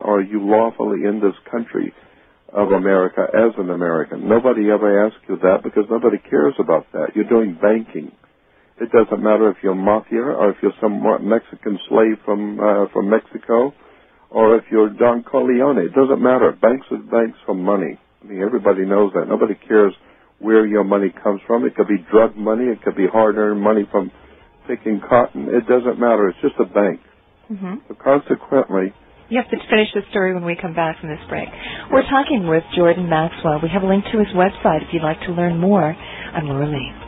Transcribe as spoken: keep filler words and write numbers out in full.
or are you lawfully in this country of America as an American? Nobody ever asks you that because nobody cares about that. You're doing banking. It doesn't matter if you're mafia or if you're some Mexican slave from uh, from Mexico or if you're Don Corleone. It doesn't matter. Banks are banks for money. I mean, everybody knows that. Nobody cares where your money comes from. It could be drug money. It could be hard-earned money from picking cotton. It doesn't matter. It's just a bank. Mm-hmm. So consequently... You have to finish the story when we come back from this break. We're talking with Jordan Maxwell. We have a link to his website if you'd like to learn more. I'm Laura Lee.